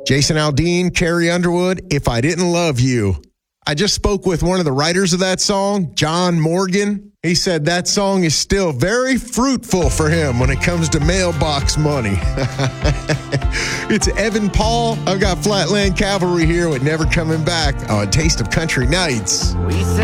Jason Aldean, Carrie Underwood, If I Didn't Love You. I just spoke with one of the writers of that song, John Morgan. He said that song is still very fruitful for him when it comes to mailbox money. It's Evan Paul. I've got Flatland Cavalry here with Never Coming Back on Taste of Country Nights. We said